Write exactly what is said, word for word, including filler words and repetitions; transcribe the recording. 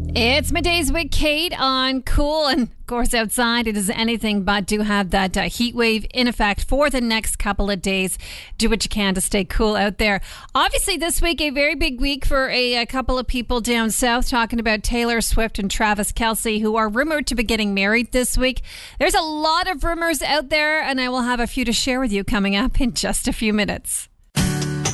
It's middays with Kate on Cool, and of course outside it is anything but. Do have that uh, heat wave in effect for the next couple of days. Do what you can to stay cool out there. Obviously this week a very big week for a, a couple of people down south, talking about Taylor Swift and Travis Kelce, who are rumored to be getting married this week. There's a lot of rumors out there, and I will have a few to share with you coming up in just a few minutes.